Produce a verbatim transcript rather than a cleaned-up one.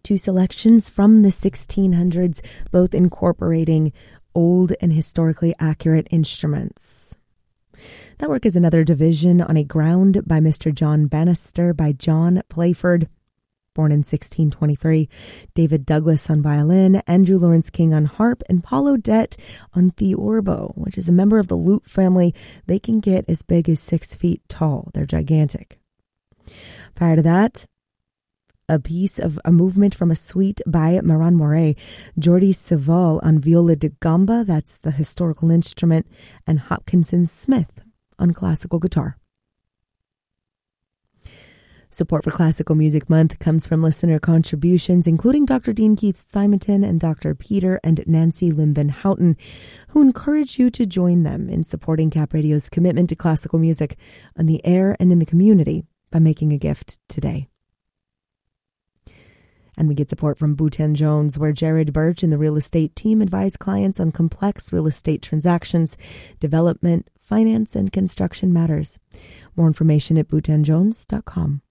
two selections from the sixteen hundreds, both incorporating old and historically accurate instruments. That work is another division on a ground by Mister John Bannister by John Playford, born in sixteen twenty-three, David Douglas on violin, Andrew Lawrence King on harp, and Paul Odette on theorbo, which is a member of the lute family. They can get as big as six feet tall. They're gigantic. Prior to that, a piece of a movement from a suite by Maran Moret, Jordi Savall on viola da gamba, that's the historical instrument, and Hopkinson Smith on classical guitar. Support for Classical Music Month comes from listener contributions, including Doctor Dean Keith Thimonton and Doctor Peter and Nancy Limbin Houghton, who encourage you to join them in supporting Cap Radio's commitment to classical music on the air and in the community by making a gift today. And we get support from Boutin Jones, where Jared Birch and the real estate team advise clients on complex real estate transactions, development, finance, and construction matters. More information at boutin jones dot com.